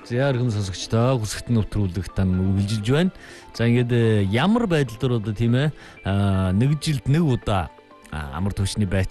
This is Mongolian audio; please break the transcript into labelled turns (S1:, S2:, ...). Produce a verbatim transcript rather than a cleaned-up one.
S1: За өргөн сонсогчдоо хүсэгт нэвтрүүлэг тань үргэлжилж байна. За ингээд ямар байдал дээр одоо тийм ээ нэг жилд нэг удаа амар түвшний байц